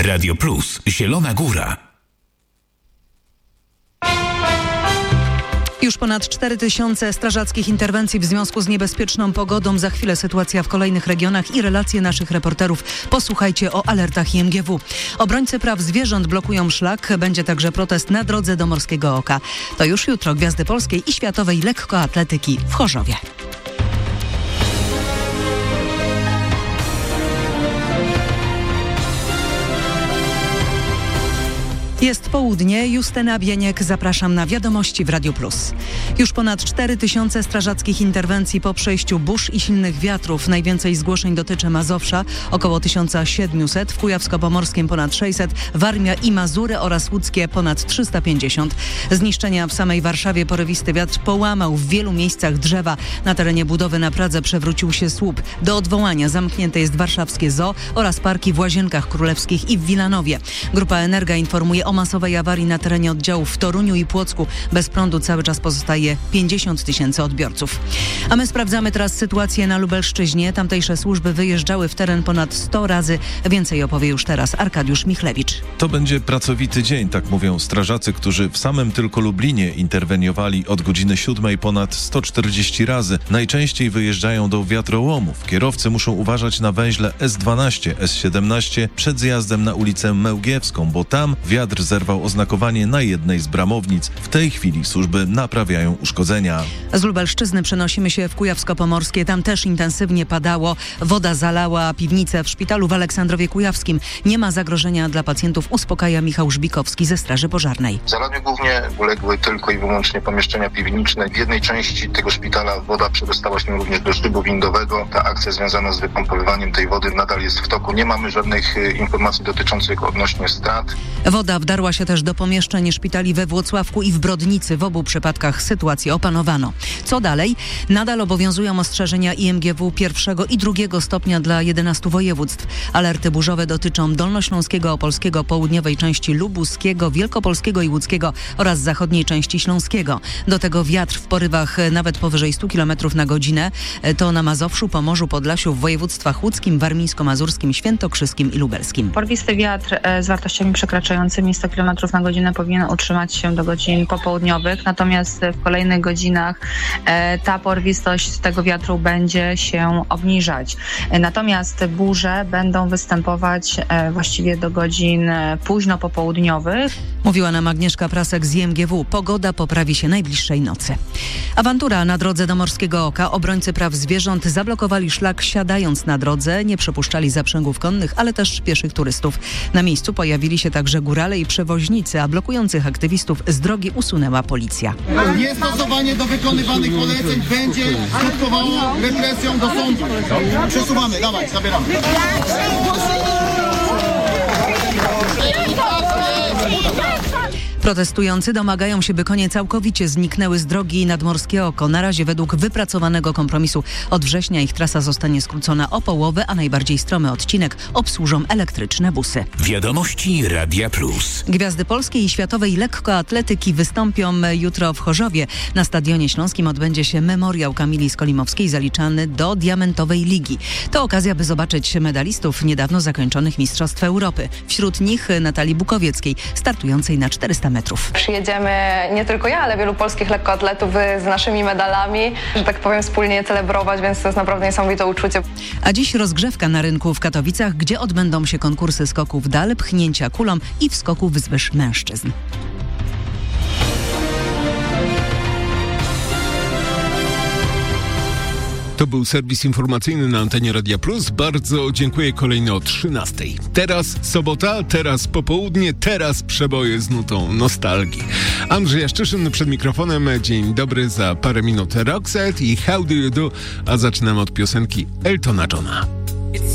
Radio Plus, Zielona Góra. Już ponad 4000 strażackich interwencji w związku z niebezpieczną pogodą. Za chwilę sytuacja w kolejnych regionach i relacje naszych reporterów. Posłuchajcie o alertach IMGW. Obrońcy praw zwierząt blokują szlak. Będzie także protest na drodze do Morskiego Oka. To już jutro Gwiazdy Polskiej i Światowej Lekkoatletyki w Chorzowie. Jest południe, Justyna Bieniek, zapraszam na wiadomości w Radiu Plus. Już ponad 4000 strażackich interwencji po przejściu burz i silnych wiatrów. Najwięcej zgłoszeń dotyczy Mazowsza, około 1700, w Kujawsko-Pomorskim ponad 600, Warmia i Mazury oraz Łódzkie ponad 350. Zniszczenia w samej Warszawie. Porywisty wiatr połamał w wielu miejscach drzewa. Na terenie budowy na Pradze przewrócił się słup. Do odwołania zamknięte jest warszawskie zoo oraz parki w Łazienkach Królewskich i w Wilanowie. Grupa Energa informuje o masowej awarii na terenie oddziałów w Toruniu i Płocku. Bez prądu cały czas pozostaje 50 000 odbiorców. A my sprawdzamy teraz sytuację na Lubelszczyźnie. Tamtejsze służby wyjeżdżały w teren ponad 100 razy. Więcej opowie już teraz Arkadiusz Michlewicz. To będzie pracowity dzień, tak mówią strażacy, którzy w samym tylko Lublinie interweniowali od godziny 7 ponad 140 razy. Najczęściej wyjeżdżają do wiatrołomów. Kierowcy muszą uważać na węźle S12, S17 przed zjazdem na ulicę Mełgiewską, bo tam wiatr zerwał oznakowanie na jednej z bramownic. W tej chwili służby naprawiają uszkodzenia. Z Lubelszczyzny przenosimy się w Kujawsko-Pomorskie. Tam też intensywnie padało. Woda zalała piwnicę w szpitalu w Aleksandrowie Kujawskim. Nie ma zagrożenia dla pacjentów, uspokaja Michał Żbikowski ze Straży Pożarnej. Zalaniu głównie uległy tylko i wyłącznie pomieszczenia piwniczne. W jednej części tego szpitala woda przedostała się również do szybu windowego. Ta akcja związana z wypompowywaniem tej wody nadal jest w toku. Nie mamy żadnych informacji dotyczących odnośnie strat. Woda wdarła się też do pomieszczeń szpitali we Włocławku i w Brodnicy. W obu przypadkach sytuację opanowano. Co dalej? Nadal obowiązują ostrzeżenia IMGW 1. i 2. stopnia dla 11 województw. Alerty burzowe dotyczą Dolnośląskiego, Opolskiego, południowej części Lubuskiego, Wielkopolskiego i Łódzkiego oraz zachodniej części Śląskiego. Do tego wiatr w porywach nawet powyżej 100 km na godzinę. To na Mazowszu, Pomorzu, Podlasiu, w województwach łódzkim, warmińsko-mazurskim, świętokrzyskim i lubelskim. Porwisty wiatr z wartościami przekraczającymi 100 km na godzinę powinien utrzymać się do godzin popołudniowych, natomiast w kolejnych godzinach ta porwistość tego wiatru będzie się obniżać. Natomiast burze będą występować właściwie do godzin późno popołudniowych. Mówiła nam Agnieszka Prasek z IMGW. Pogoda poprawi się najbliższej nocy. Awantura na drodze do Morskiego Oka. Obrońcy praw zwierząt zablokowali szlak siadając na drodze. Nie przepuszczali zaprzęgów konnych, ale też pieszych turystów. Na miejscu pojawili się także górale i przewoźnicy, a blokujących aktywistów z drogi usunęła policja. Niestosowanie do wykonywanych poleceń będzie skutkowało represją do sądu. Przesuwamy, dawaj, zabieramy. Protestujący domagają się, by konie całkowicie zniknęły z drogi nad Morskie Oko. Na razie według wypracowanego kompromisu od września ich trasa zostanie skrócona o połowę, a najbardziej stromy odcinek obsłużą elektryczne busy. Wiadomości Radia Plus. Gwiazdy Polskiej i Światowej Lekkoatletyki wystąpią jutro w Chorzowie. Na Stadionie Śląskim odbędzie się memoriał Kamili Skolimowskiej zaliczany do Diamentowej Ligi. To okazja, by zobaczyć medalistów niedawno zakończonych Mistrzostw Europy. Wśród nich Natalii Bukowieckiej, startującej na 400 metrów. Przyjedziemy nie tylko ja, ale wielu polskich lekkoatletów z naszymi medalami, że tak powiem, wspólnie celebrować, więc to jest naprawdę niesamowite uczucie. A dziś rozgrzewka na rynku w Katowicach, gdzie odbędą się konkursy skoków w dal, pchnięcia kulą i w skoku wzwyż mężczyzn. To był serwis informacyjny na antenie Radia Plus. Bardzo dziękuję. Kolejny o 13:00. Teraz sobota, teraz popołudnie, teraz przeboje z nutą nostalgii. Andrzej Jaszczyszyn przed mikrofonem. Dzień dobry, za parę minut Roxette i How Do You Do, a zaczynamy od piosenki Eltona Johna.